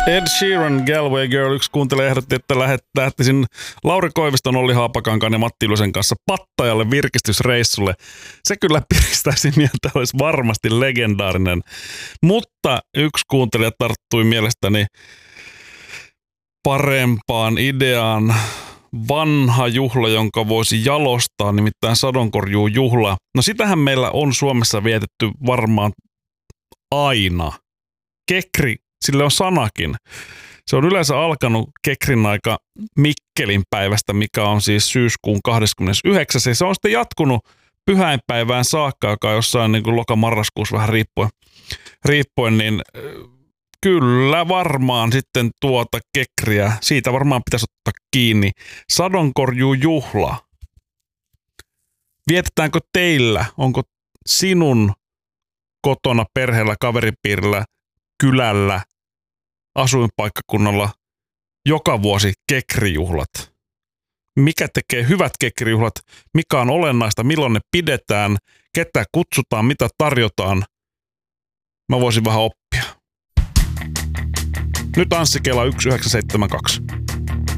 Ed Sheeran, Galway Girl. Yksi kuuntelija ehdotti, että lähtisin Lauri Koiviston, Olli Haapakankaan ja Matti Ilosen kanssa Pattajalle virkistysreissulle. Se kyllä piristäisi mieltä, olisi varmasti legendaarinen. Mutta yksi kuuntelija tarttui mielestäni parempaan ideaan. Vanha juhla, jonka voisi jalostaa, nimittäin sadonkorjuujuhla. No sitähän meillä on Suomessa vietetty varmaan aina. Kekri, sille on sanakin. Se on yleensä alkanut kekrin aika Mikkelin päivästä, mikä on siis syyskuun 29. Ja se on sitten jatkunut pyhäinpäivään saakka, joka on jossain niin kuin loka-marraskuussa vähän riippuen, niin kyllä varmaan sitten tuota kekriä, siitä varmaan pitäisi ottaa kiinni. Sadonkorjuujuhla. Vietetäänkö teillä, onko sinun kotona, perheellä, kaveripiirillä, kylällä, asuinpaikkakunnalla joka vuosi kekrijuhlat? Mikä tekee hyvät kekrijuhlat? Mikä on olennaista? Milloin ne pidetään? Ketä kutsutaan? Mitä tarjotaan? Mä voisin vähän oppia. Nyt Anssi Kela 1972.